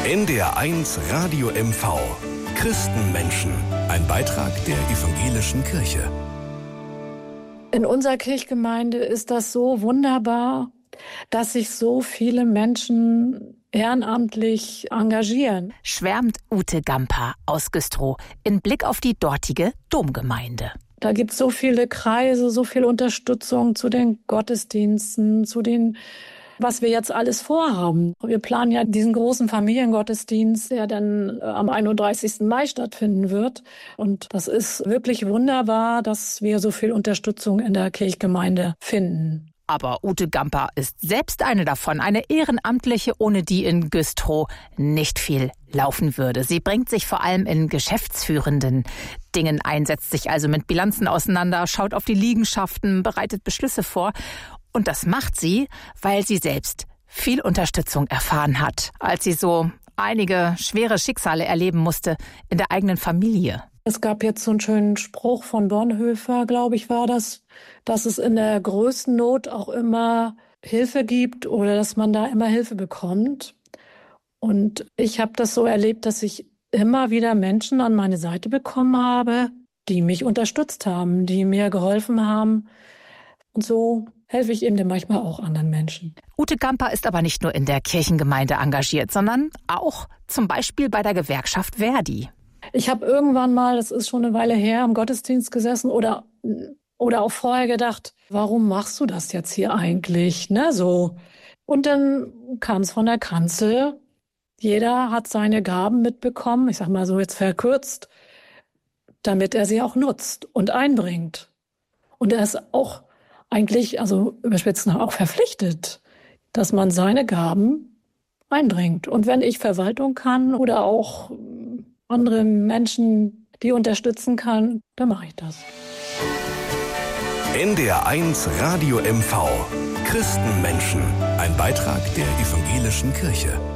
NDR1 Radio MV. Christenmenschen. Ein Beitrag der Evangelischen Kirche. In unserer Kirchgemeinde ist das so wunderbar, dass sich so viele Menschen ehrenamtlich engagieren. Schwärmt Ute Gamper aus Güstrow in Blick auf die dortige Domgemeinde. Da gibt es so viele Kreise, so viel Unterstützung zu den Gottesdiensten, zu den, was wir jetzt alles vorhaben. Wir planen ja diesen großen Familiengottesdienst, der dann am 31. Mai stattfinden wird. Und das ist wirklich wunderbar, dass wir so viel Unterstützung in der Kirchgemeinde finden. Aber Ute Gamper ist selbst eine davon, eine Ehrenamtliche, ohne die in Güstrow nicht viel laufen würde. Sie bringt sich vor allem in geschäftsführenden Dingen ein, setzt sich also mit Bilanzen auseinander, schaut auf die Liegenschaften, bereitet Beschlüsse vor. Und das macht sie, weil sie selbst viel Unterstützung erfahren hat, als sie so einige schwere Schicksale erleben musste in der eigenen Familie. Es gab jetzt so einen schönen Spruch von Bonhoeffer, glaube ich, war das, dass es in der größten Not auch immer Hilfe gibt oder dass man da immer Hilfe bekommt. Und ich habe das so erlebt, dass ich immer wieder Menschen an meine Seite bekommen habe, die mich unterstützt haben, die mir geholfen haben. Und so helfe ich eben manchmal auch anderen Menschen. Ute Gamper ist aber nicht nur in der Kirchengemeinde engagiert, sondern auch zum Beispiel bei der Gewerkschaft Verdi. Ich habe irgendwann mal, das ist schon eine Weile her, im Gottesdienst gesessen oder auch vorher gedacht, warum machst du das jetzt hier eigentlich? Ne, so. Und dann kam es von der Kanzel. Jeder hat seine Gaben mitbekommen, ich sag mal so jetzt verkürzt, damit er sie auch nutzt und einbringt. Und er ist auch eigentlich, also überspitzt auch verpflichtet, dass man seine Gaben einbringt. Und wenn ich Verwaltung kann oder auch andere Menschen, die unterstützen kann, dann mache ich das. NDR1 Radio MV. Christenmenschen. Ein Beitrag der Evangelischen Kirche.